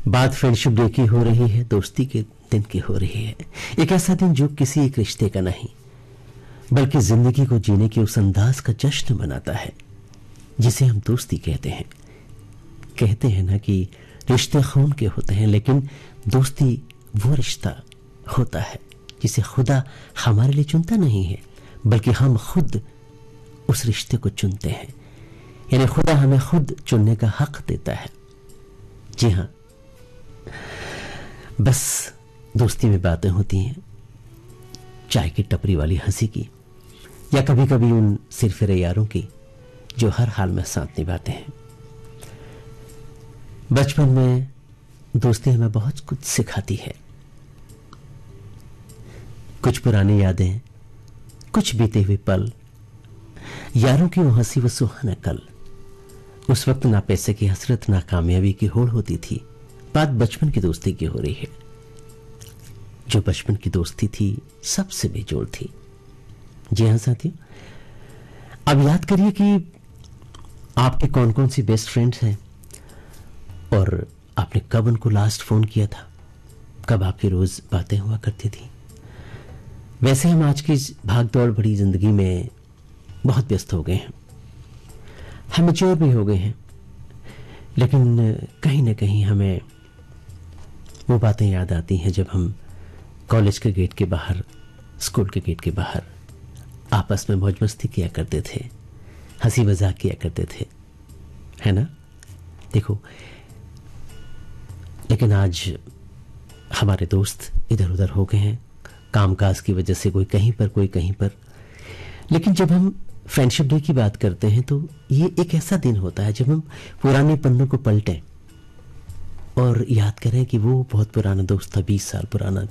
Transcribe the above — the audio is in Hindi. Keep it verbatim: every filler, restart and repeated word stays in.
बात फ्रेंडशिप डे की हो रही है, दोस्ती के दिन की हो रही है। एक ऐसा दिन जो किसी एक रिश्ते का नहीं बल्कि जिंदगी को जीने के उस अंदाज का जश्न मनाता है जिसे हम दोस्ती कहते हैं। कहते हैं ना कि रिश्ते खून के होते हैं, लेकिन दोस्ती वो रिश्ता होता है जिसे खुदा हमारे लिए चुनता नहीं है बल्कि हम खुद उस रिश्ते को चुनते हैं। यानी खुदा हमें खुद चुनने का हक देता है। जी हां, बस दोस्ती में बातें होती हैं चाय की टपरी वाली हंसी की, या कभी कभी उन सिरफिरे यारों की जो हर हाल में साथ निभाते हैं। बचपन में दोस्ती हमें बहुत कुछ सिखाती है, कुछ पुरानी यादें, कुछ बीते हुए पल, यारों की वो हंसी, वो सुहाना कल। उस वक्त ना पैसे की हसरत ना कामयाबी की होड़ होती थी। बात बचपन की दोस्ती की हो रही है। जो बचपन की दोस्ती थी सबसे बेजोड़ थी। जी हां साथियों, अब याद करिए कि आपके कौन कौन सी बेस्ट फ्रेंड्स हैं और आपने कब उनको लास्ट फोन किया था, कब आपकी रोज बातें हुआ करती थी। वैसे हम आज की भाग दौड़ भरी जिंदगी में बहुत व्यस्त हो गए हैं, हम मैच्योर भी हो गए हैं, लेकिन कहीं ना कहीं हमें वो बातें याद आती हैं जब हम कॉलेज के गेट के बाहर, स्कूल के गेट के बाहर आपस में मौज मस्ती किया करते थे, हंसी मजाक किया करते थे, है ना। देखो, लेकिन आज हमारे दोस्त इधर उधर हो गए हैं कामकाज की वजह से, कोई कहीं पर कोई कहीं पर। लेकिन जब हम फ्रेंडशिप डे की बात करते हैं तो ये एक ऐसा दिन होता है जब हम पुराने पन्नों को पलटें और याद करें कि वो बहुत पुराना दोस्त था, बीस साल पुराना,